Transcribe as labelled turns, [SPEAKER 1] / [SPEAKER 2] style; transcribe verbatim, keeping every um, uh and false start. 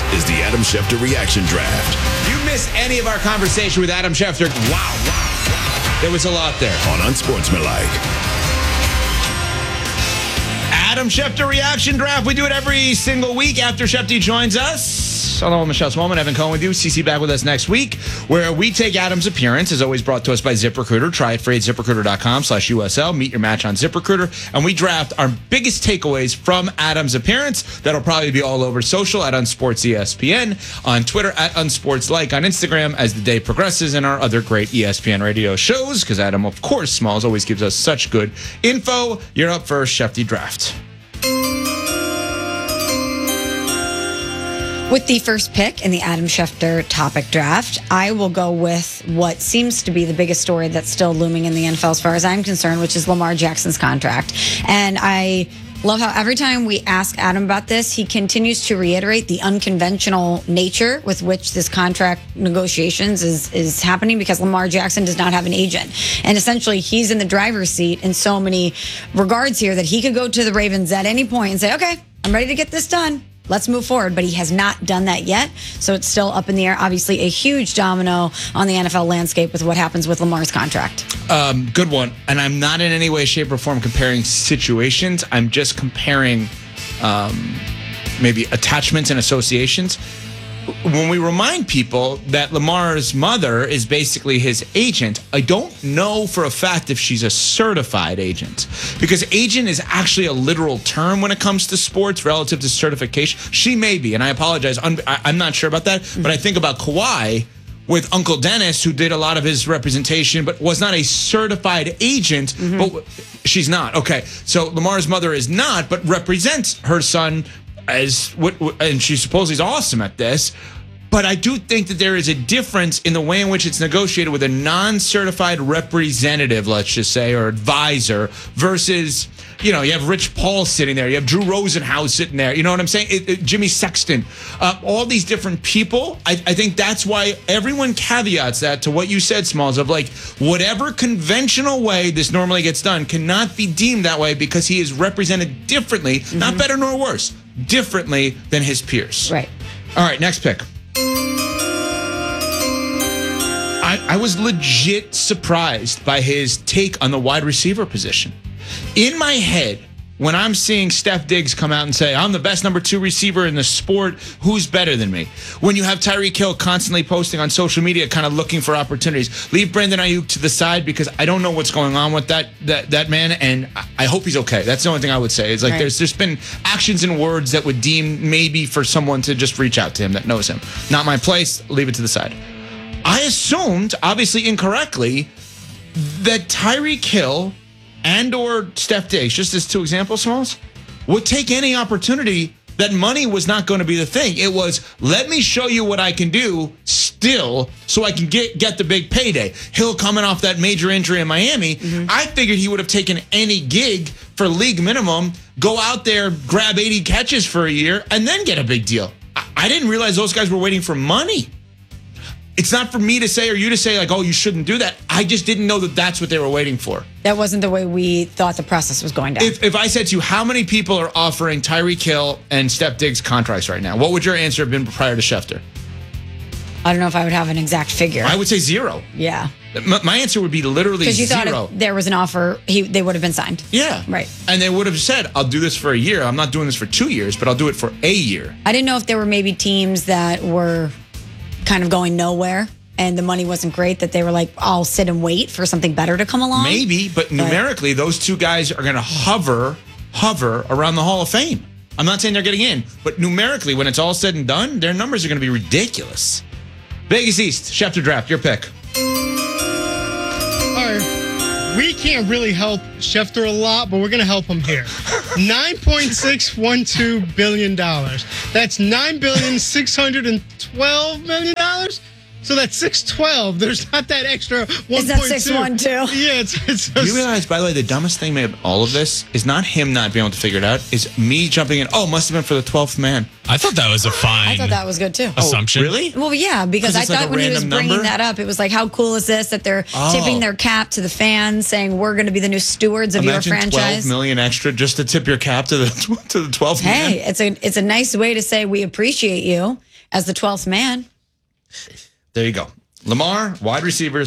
[SPEAKER 1] is the Adam Schefter Reaction Draft.
[SPEAKER 2] You miss any of our conversation with Adam Schefter? Wow, wow, wow. There was a lot there.
[SPEAKER 1] On Unsportsmanlike.
[SPEAKER 2] Adam Schefter Reaction Draft. We do it every single week after Schefter joins us. Hello, Michelle Swolman, Evan Cohen with you. C C back with us next week, where we take Adam's appearance, as always brought to us by ZipRecruiter. Try it free at ZipRecruiter.com slash USL. Meet your match on ZipRecruiter. And we draft our biggest takeaways from Adam's appearance. That'll probably be all over social at Unsports E S P N, on Twitter at Unsportslike, on Instagram as the day progresses, and our other great E S P N radio shows, because Adam, of course, Smalls always gives us such good info. You're up first, Schefty Draft.
[SPEAKER 3] With the first pick in the Adam Schefter topic draft, I will go with what seems to be the biggest story that's still looming in the N F L as far as I'm concerned, which is Lamar Jackson's contract. And I love how every time we ask Adam about this, he continues to reiterate the unconventional nature with which this contract negotiations is, is happening, because Lamar Jackson does not have an agent. And essentially, he's in the driver's seat in so many regards here that he could go to the Ravens at any point and say, okay, I'm ready to get this done. Let's move forward. But he has not done that yet. So it's still up in the air. Obviously, a huge domino on the N F L landscape with what happens with Lamar's contract.
[SPEAKER 2] Um, good one. And I'm not in any way, shape, or form comparing situations. I'm just comparing um, maybe attachments and associations. When we remind people that Lamar's mother is basically his agent, I don't know for a fact if she's a certified agent, because agent is actually a literal term when it comes to sports relative to certification. She may be, and I apologize. I'm not sure about that, mm-hmm. but I think about Kawhi with Uncle Dennis, who did a lot of his representation, but was not a certified agent, mm-hmm. but she's not. Okay, so Lamar's mother is not, but represents her son as what, and she supposedly is awesome at this. But I do think that there is a difference in the way in which it's negotiated with a non-certified representative, let's just say, or advisor, versus, you know, you have Rich Paul sitting there, you have Drew Rosenhaus sitting there, you know what I'm saying? It, it, Jimmy Sexton, uh, all these different people. I, I think that's why everyone caveats that to what you said, Smalls, of like, whatever conventional way this normally gets done cannot be deemed that way, because he is represented differently, mm-hmm. not better nor worse, differently than his peers.
[SPEAKER 3] Right.
[SPEAKER 2] All right, next pick. I, I was legit surprised by his take on the wide receiver position. In my head, when I'm seeing Steph Diggs come out and say, I'm the best number two receiver in the sport, who's better than me? When you have Tyreek Hill constantly posting on social media, kind of looking for opportunities, leave Brandon Ayuk to the side, because I don't know what's going on with that that that man, and I hope he's okay. That's the only thing I would say. It's like right. there's there's been actions and words that would deem maybe for someone to just reach out to him that knows him. Not my place, leave it to the side. I assumed, obviously incorrectly, that Tyreek Hill and or Steph Diggs, just as two examples, Smalls, would take any opportunity, that money was not going to be the thing. It was, let me show you what I can do still so I can get, get the big payday. Hill coming off that major injury in Miami, mm-hmm. I figured he would have taken any gig for league minimum, go out there, grab eighty catches for a year, and then get a big deal. I, I didn't realize those guys were waiting for money. It's not for me to say or you to say, like, oh, you shouldn't do that. I just didn't know that that's what they were waiting for.
[SPEAKER 3] That wasn't the way we thought the process was going down.
[SPEAKER 2] If, if I said to you, how many people are offering Tyreek Hill and Steph Diggs contracts right now, what would your answer have been prior to Schefter?
[SPEAKER 3] I don't know if I would have an exact figure.
[SPEAKER 2] I would say zero.
[SPEAKER 3] Yeah.
[SPEAKER 2] My, my answer would be literally zero.
[SPEAKER 3] Because you thought if there was an offer, he, they would have been signed.
[SPEAKER 2] Yeah.
[SPEAKER 3] Right.
[SPEAKER 2] And they would have said, I'll do this for a year. I'm not doing this for two years, but I'll do it for a year.
[SPEAKER 3] I didn't know if there were maybe teams that were kind of going nowhere, and the money wasn't great, that they were like, I'll sit and wait for something better to come along.
[SPEAKER 2] Maybe, but, but numerically, those two guys are going to hover, hover around the Hall of Fame. I'm not saying they're getting in, but numerically, when it's all said and done, their numbers are going to be ridiculous. Vegas East, Schefter Draft, your pick.
[SPEAKER 4] All right. We can't really help Schefter a lot, but we're going to help him here. nine point six one two billion dollars. That's nine billion six hundred twelve million dollars. So that's six twelve. There's not that extra one point two. Is
[SPEAKER 3] that six one two?
[SPEAKER 4] Yeah, it's, it's
[SPEAKER 2] you realize, by the way, the dumbest thing about all of this is not him not being able to figure it out. Is me jumping in. Oh, must have been for the twelfth man.
[SPEAKER 5] I thought that was a fine.
[SPEAKER 3] I thought that was good too.
[SPEAKER 5] Assumption.
[SPEAKER 2] Oh, really?
[SPEAKER 3] Well, yeah, because I thought like when he was bringing number? that up, it was like, how cool is this that they're oh. tipping their cap to the fans, saying we're going to be the new stewards of
[SPEAKER 2] Imagine
[SPEAKER 3] your franchise.
[SPEAKER 2] twelve million extra just to tip your cap to the to the twelfth man.
[SPEAKER 3] Hey, it's a it's a nice way to say we appreciate you. as the twelfth man.
[SPEAKER 2] There you go. Lamar, wide receivers.